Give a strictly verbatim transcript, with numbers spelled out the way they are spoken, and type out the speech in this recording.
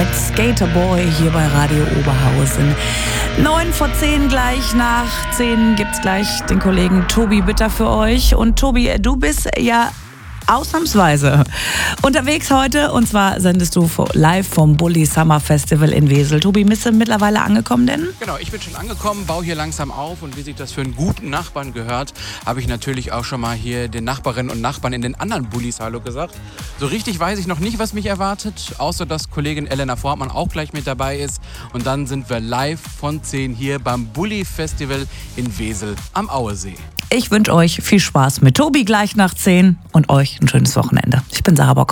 mit Skater Boy hier bei Radio Oberhausen. Neun vor zehn, gleich nach zehn gibt's gleich den Kollegen Tobi Bitter für euch. Und Tobi, du bist ja ausnahmsweise unterwegs heute, und zwar sendest du live vom Bulli Summer Festival in Wesel. Tobi, bist du mittlerweile angekommen denn? Genau, ich bin schon angekommen, baue hier langsam auf, und wie sich das für einen guten Nachbarn gehört, habe ich natürlich auch schon mal hier den Nachbarinnen und Nachbarn in den anderen Bullis Hallo gesagt. So richtig weiß ich noch nicht, was mich erwartet, außer dass Kollegin Elena Fortmann auch gleich mit dabei ist, und dann sind wir live von zehn hier beim Bulli Festival in Wesel am Auesee. Ich wünsche euch viel Spaß mit Tobi gleich nach zehn und euch ein schönes Wochenende. Ich bin Sarah Bock.